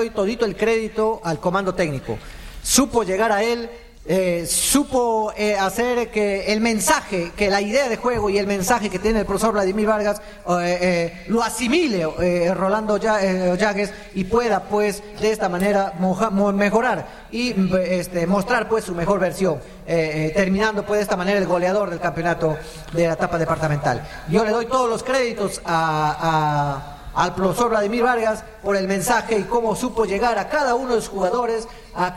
doy todito el crédito al comando técnico. Supo llegar a él, supo hacer que el mensaje, que la idea de juego y el mensaje que tiene el profesor Vladimir Vargas lo asimile Rolando Yáguez y pueda pues de esta manera mejorar y mostrar pues su mejor versión, terminando pues de esta manera el goleador del campeonato de la etapa departamental. Yo le doy todos los créditos al profesor Vladimir Vargas por el mensaje y cómo supo llegar a cada uno de los jugadores,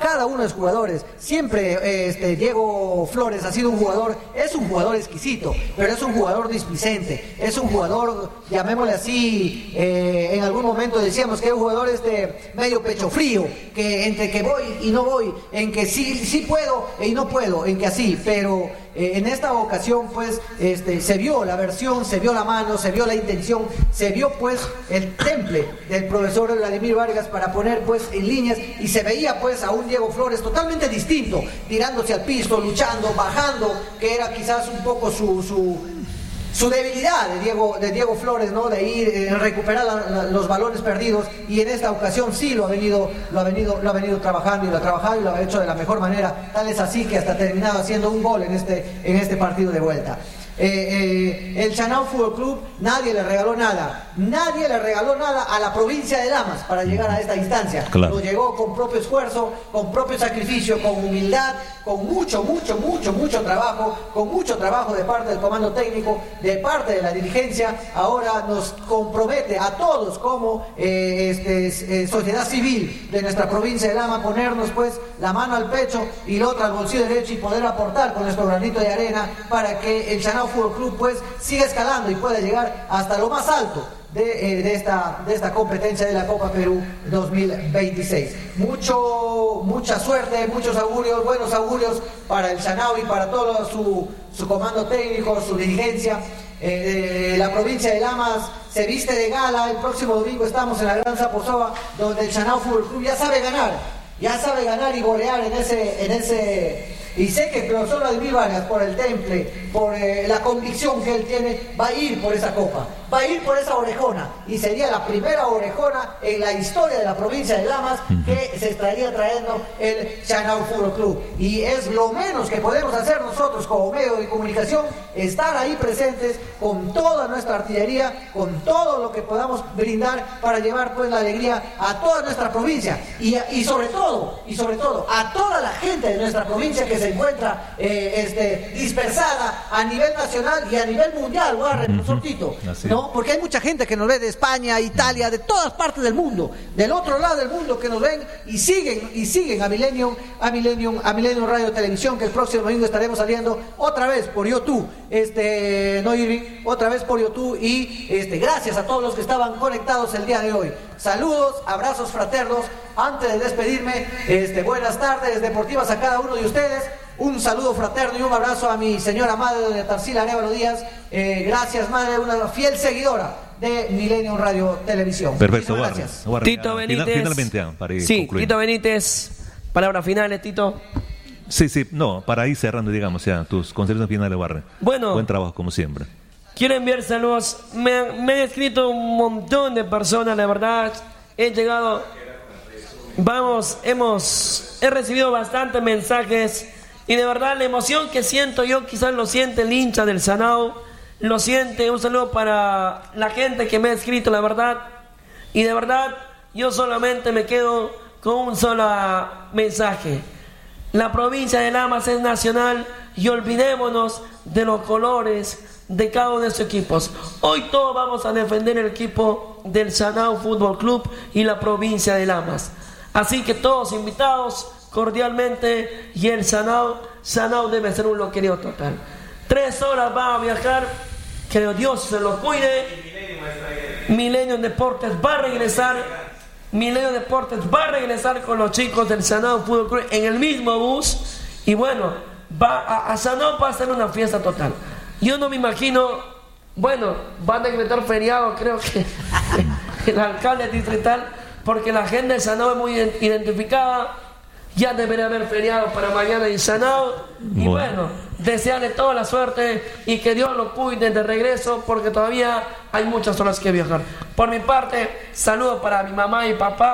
Siempre Diego Flores ha sido un jugador, es un jugador exquisito, pero es un jugador displicente, es un jugador, llamémosle así, en algún momento decíamos que es un jugador medio pecho frío, que entre que voy y no voy, en que sí puedo y no puedo, en que así, pero en esta ocasión pues se vio la versión, se vio la mano, se vio la intención, se vio pues el temple del profesor Vladimir Vargas para poner pues en líneas y se veía pues a un Diego Flores totalmente distinto, tirándose al piso, luchando, bajando, que era quizás un poco su debilidad de Diego Flores, ¿no? De ir recuperar los balones perdidos, y en esta ocasión sí lo ha venido trabajando y lo ha hecho de la mejor manera, tal es así que hasta ha terminado haciendo un gol en este partido de vuelta. El Chanao Fútbol Club nadie le regaló nada a la provincia de Lamas para llegar a esta instancia. Claro. Lo llegó con propio esfuerzo, con propio sacrificio, con humildad, con mucho trabajo de parte del comando técnico, de parte de la dirigencia. Ahora nos compromete a todos como sociedad civil de nuestra provincia de Lama, ponernos pues la mano al pecho y la otra al bolsillo derecho y poder aportar con nuestro granito de arena para que el Chanao Fútbol Club pues siga escalando y pueda llegar hasta lo más alto de esta competencia de la Copa Perú 2026. Mucha suerte, muchos augurios, buenos augurios para el Chanao y para todo su comando técnico, su dirigencia. La provincia de Lamas se viste de gala. El próximo domingo estamos en la Gran Zaposoa, donde el Chanao Fútbol Club ya sabe ganar y golear en ese. Y sé que el profesor Vladimir Vargas, por el temple, por la convicción que él tiene, va a ir por esa copa, va a ir por esa orejona, y sería la primera orejona en la historia de la provincia de Lamas que se estaría trayendo el Chanao Fútbol Club. Y es lo menos que podemos hacer nosotros como medio de comunicación, estar ahí presentes con toda nuestra artillería, con todo lo que podamos brindar para llevar pues la alegría a toda nuestra provincia y sobre todo a toda la gente de nuestra provincia que se encuentra dispersada a nivel nacional y a nivel mundial, profesor Tito, ¿no? Porque hay mucha gente que nos ve de España, Italia, de todas partes del mundo, del otro lado del mundo, que nos ven y siguen a Millennium Radio Televisión, que el próximo domingo estaremos saliendo otra vez por YouTube, ¿no, Irving? Otra vez por YouTube, y gracias a todos los que estaban conectados el día de hoy. Saludos, abrazos fraternos. Antes de despedirme, buenas tardes deportivas a cada uno de ustedes. Un saludo fraterno y un abrazo a mi señora madre, doña Tarsila Arévalo Díaz. Gracias, madre, una fiel seguidora de Millennium Radio Televisión. Perfecto, gracias. Tito Benítez. Finalmente, para ir concluir. Tito Benítez, palabras finales, Tito. Sí, no, para ir cerrando, digamos, tus conceptos finales, Warren. Bueno, buen trabajo, como siempre. Quiero enviar saludos. Me han escrito un montón de personas, la verdad. He llegado. He recibido bastantes mensajes. Y de verdad, la emoción que siento yo, quizás lo siente el hincha del Chanao. Lo siente. Un saludo para la gente que me ha escrito, la verdad. Y de verdad, yo solamente me quedo con un solo mensaje. La provincia de Lamas es nacional y olvidémonos de los colores de cada uno de sus equipos. Hoy todos vamos a defender el equipo del Chanao Fútbol Club y la provincia de Lamas. Así que todos invitados cordialmente, y el Chanao debe ser un loquerío total. 3 horas va a viajar, que Dios se lo cuide. Millennium Deportes va a regresar con los chicos del Chanao Fútbol Club en el mismo bus, y bueno, a Chanao va a ser una fiesta total. Yo no me imagino, van a decretar feriado, creo que el alcalde distrital, porque la gente de Chanao es muy identificada. Ya debería haber feriado para mañana en Chanao. Y bueno, desearle toda la suerte y que Dios lo cuide de regreso, porque todavía hay muchas horas que viajar. Por mi parte, saludos para mi mamá y papá,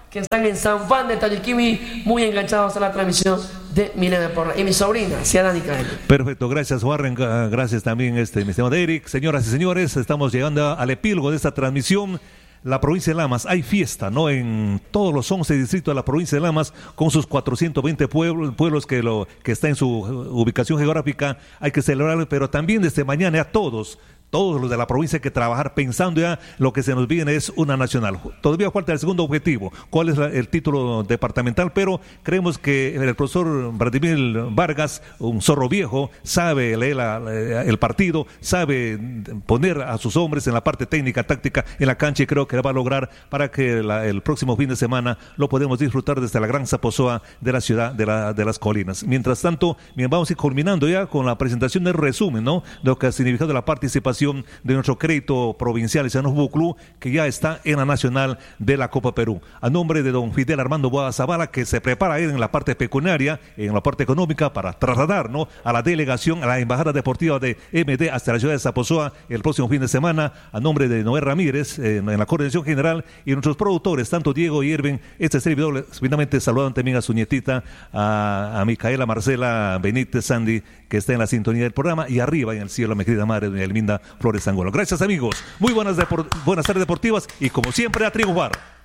que están en San Juan de Tayiquimi, muy enganchados a la transmisión de Milenio Porra. Y mi sobrina, Ciara Calle. Perfecto, gracias Warren, gracias también mi estimado Eric. Señoras y señores, estamos llegando al epílogo de esta transmisión. La provincia de Lamas, hay fiesta, ¿no? En todos los 11 distritos de la provincia de Lamas, con sus 420 pueblos que está en su ubicación geográfica, hay que celebrarlo, pero también desde mañana a todos los de la provincia hay que trabajar pensando ya lo que se nos viene es una nacional. Todavía falta el segundo objetivo, cuál es el título departamental, pero creemos que el profesor Vladimir Vargas, un zorro viejo, sabe leer el partido, sabe poner a sus hombres en la parte técnica, táctica, en la cancha, y creo que va a lograr para que el próximo fin de semana lo podemos disfrutar desde la Gran Zaposoa de la ciudad de las colinas. Mientras tanto, vamos a ir culminando ya con la presentación del resumen, ¿no? De lo que ha significado la participación de nuestro crédito provincial y Llanos Fútbol Club, que ya está en la nacional de la Copa Perú. A nombre de don Fidel Armando Boada Zavala, que se prepara en la parte pecuniaria, en la parte económica, para trasladar, ¿no?, a la delegación, a la embajada deportiva de MD hasta la ciudad de Zaposoa el próximo fin de semana. A nombre de Noé Ramírez, en la coordinación general, y nuestros productores, tanto Diego y Irving, este servidor, finalmente saludan también a su nietita, a Micaela Marcela Benítez Sandy, que está en la sintonía del programa, y arriba en el cielo, mi querida madre, doña Elminda Flores Angulo. Gracias, amigos. Muy buenas tardes deportivas, y como siempre, a triunfar.